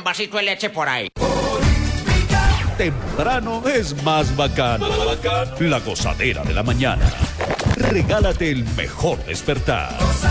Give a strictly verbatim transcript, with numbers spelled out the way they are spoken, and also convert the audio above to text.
un vasito de leche por ahí. Temprano es más bacano. La gozadera de la mañana. Regálate el mejor despertar.